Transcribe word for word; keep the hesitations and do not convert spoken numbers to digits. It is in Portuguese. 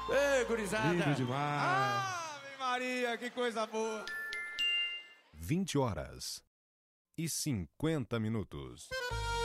Ei, gurizada! Lindo demais! Ave Maria, que coisa boa! vinte horas e cinquenta minutos.